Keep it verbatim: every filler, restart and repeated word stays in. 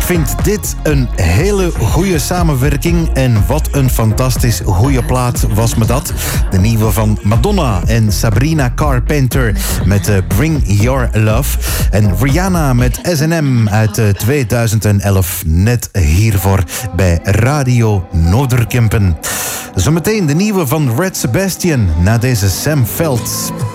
vind dit een hele goede samenwerking. En wat een fantastisch goede plaat was me dat. De nieuwe van Madonna en Sabrina Carpenter met uh, Bring Your Love. En Rihanna met S en M uit uh, tweeduizend elf. Net hiervoor bij Radio Noorderkempen. Zometeen de nieuwe van Red Sebastian na deze Sam Veld.